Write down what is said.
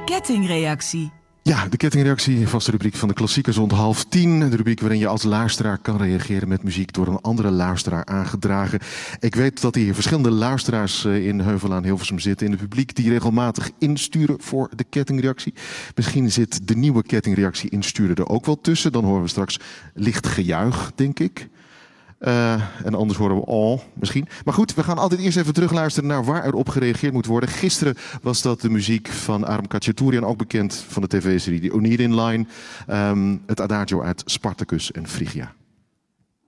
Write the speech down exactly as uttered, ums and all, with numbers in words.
kettingreactie. Ja, de kettingreactie, vaste rubriek van de klassiekers rond half tien. De rubriek waarin je als luisteraar kan reageren met muziek door een andere luisteraar aangedragen. Ik weet dat hier verschillende luisteraars in Heuvelaan Hilversum zitten in het publiek die regelmatig insturen voor de kettingreactie. Misschien zit de nieuwe kettingreactie insturen er ook wel tussen. Dan horen we straks licht gejuich, denk ik. Uh, en anders horen we oh, misschien. Maar goed, we gaan altijd eerst even terugluisteren naar waar er op gereageerd moet worden. Gisteren was dat de muziek van Aram Khachaturian, ook bekend van de tv-serie The Onirin Line. Um, het adagio uit Spartacus en Phrygia.